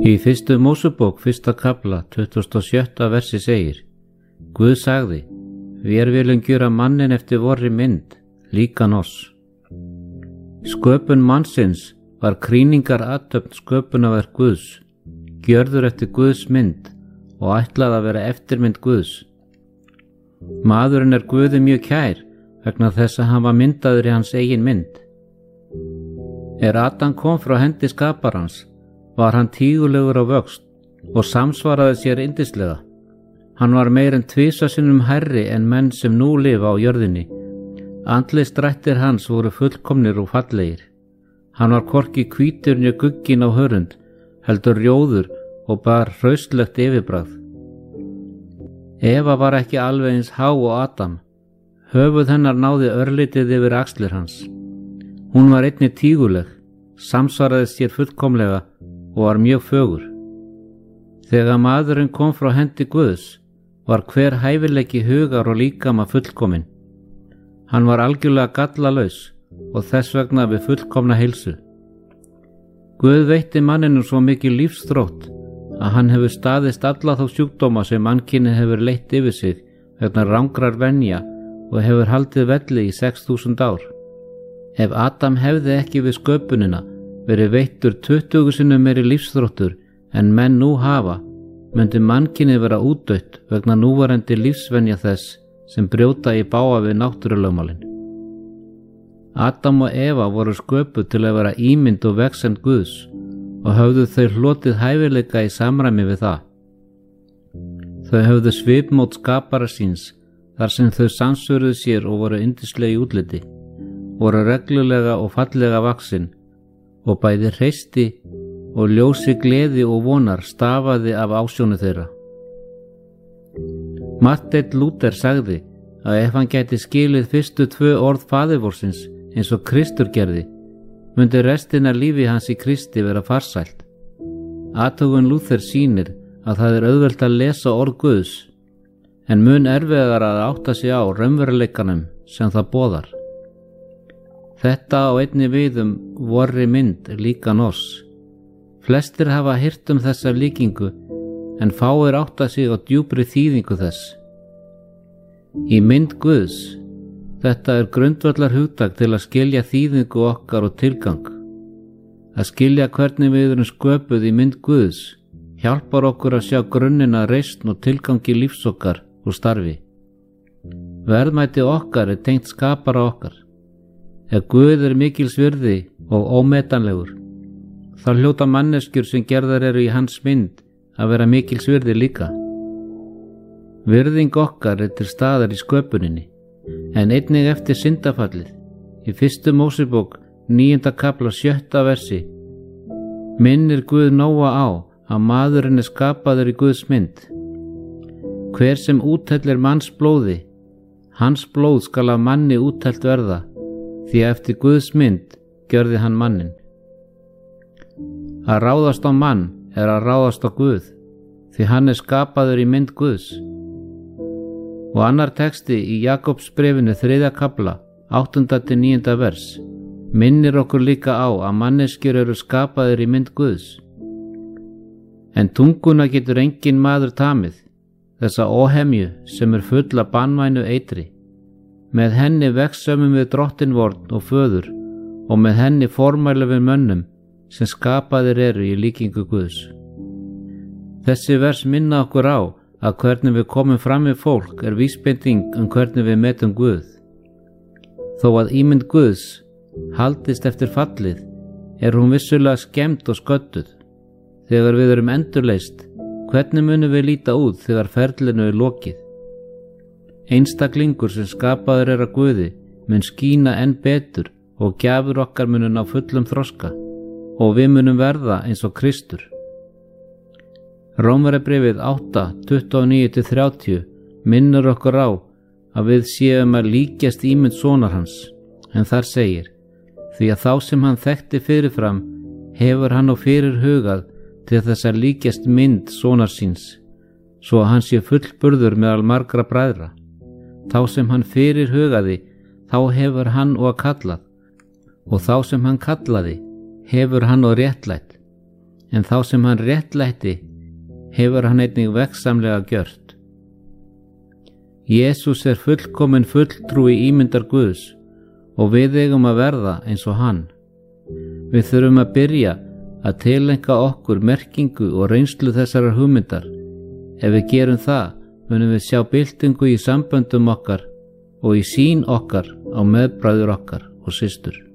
Í fyrstu Mósebók, 1. kafla, 27. versi segir: Guð sagði: Vér viljum gjöra manninn eftir vorri mynd, líkan oss. Sköpun mannsins var krýningar athöfn sköpunarverk Guðs, gjörður eftir Guðs mynd og ætlað að vera eftirmynd Guðs. Maðurinn er Guði mjög kær vegna þess að hann var myndaður í hans eigin mynd. Adam kom frá hendi skaparans, var hann tígulegur á vöxt og samsvaraði sér yndislega. Hann var meir en 2 sinnum hærri en menn sem nú lifa á jörðinni. Andlitsdrættir hans voru fullkomnir og fallegir. Hann var hvorki hvítur né gugginn á hörund, heldur rjóður og bar hraustlegt yfirbragð. Eva var ekki alveg eins há og Adam. Höfuð hennar náði örlítið yfir axlir hans. Hún var einnig tíguleg, samsvaraði sér fullkomlega og var mjög fögur. Þegar maðurinn kom frá hendi Guðs var hver hæfileiki hugar og líkama fullkominn. Hann var algjörlega gallalaus og þess vegna við fullkomna heilsu. Guð veitti manninum svo mikið lífsþrótt að hann hefur staðist alla þá sjúkdóma sem mannkynið hefur leitt yfir sig vegna rangrar venja og hefur haldið velli í 6.000 ár. Ef Adam hefði ekki við sköpunina verið veittur 20 sinnum meiri lífsþróttur en menn nú hafa, myndi mannkynið vera útdautt vegna núverandi lífsvenja þess sem brjóta í bága við náttúrulögmálin. Adam og Eva voru sköpuð til að vera ímynd og vegsemd Guðs og höfðu þau hlotið hæfileika í samræmi við það. Þau höfðu svipmót skapara síns þar sem þau samsvöruðu sér og voru yndislegi í útliti, voru reglulega og fallega vaxin og bæði hreysti og ljósi gleði og vonar stafaði af ásjónu þeirra. Marteinn Lúther sagði að ef hann gæti skilið fyrstu 2 orð faðirvorsins eins og Kristur gerði, myndi restina lífi hans í Kristi vera farsælt. Athugun Lúther sýnir að það er auðvelt að lesa orð Guðs, en mun erfiðar að átta sig á raunveruleikanum sem það boðar. Þetta á einni við vorri mynd, líkan oss. Flestir hafa heyrt þessa líkingu, en fáir átta sig á djúpri þýðingu þess. Í mynd Guðs, þetta er grundvallar hugtak til að skilja þýðingu okkar og tilgang. Að skilja hvernig við erum sköpuð í mynd Guðs hjálpar okkur að sjá grunnina reisn og tilgangi lífs okkar og starfi. Verðmæti okkar er tengt skapara okkar. Ef Guð er mikils virði og ómetanlegur, þá hljóta manneskjur sem gerðar eru í hans mynd að vera mikils virði líka. Virðing okkar er til staðar í sköpuninni, en einnig eftir syndafallið. Í 1. Mósebók, 9. kafla, 7. versi, minnir Guð Nóa á að maðurinn er skapaður í Guðs mynd. Hver sem úthellir manns blóði, hans blóð skal af manni úthellt verða, því eftir Guðs mynd gjörði hann manninn. Að ráðast á mann er að ráðast á Guð, því hann er skapaður í mynd Guðs. Og annar texti í Jakobsbréfinu 3. kafla, 8-9. vers, minnir okkur líka á að manneskjur eru skapaður í mynd Guðs. En tunguna getur engin maður tamið, þessa óhemju sem er full af banvænu eitri. Með henni vegsömmum við drottinvorn og föður og með henni formæla við mönnum sem skapaðir eru í líkingu Guðs. Þessi vers minna okkur á að hvernig við komum fram við fólk er vísbending hvernig við metum Guð. Þó að ímynd Guðs haldist eftir fallið er hún vissulega skemmd og sködduð. Þegar við erum endurleist, hvernig munum við líta út þegar ferlinu er lokið? Einstaklingur sem skapaður er að Guði mun skína enn betur og gjafir okkar munum ná fullum þroska og við munum verða eins og Kristur. Rómverjabréfið 8:29-30 minnir okkur á að við séum að líkjast ímynd sonar hans, en þar segir: því að þá sem hann þekkti fyrirfram hefur hann á fyrir hugað til þess að líkjast mynd sonar síns, svo að hann sé fullburður meðal margra bræðra. Þá sem hann fyrir hugaði, þá hefur hann og kallað, og þá sem hann kallaði, hefur hann og réttlætt. en þá sem hann réttlætti hefur hann einnig veggsamlega gjört. Jesús er fullkomin fulltrúi ímyndar Guðs og við eigum að verða eins og hann. Við þurfum að byrja að tileinka okkur merkingu og reynslu þessarar hugmyndar. Ef við gerum það, munum við sjá byltingu í samböndum okkar og í sýn okkar á meðbræður okkar og systur.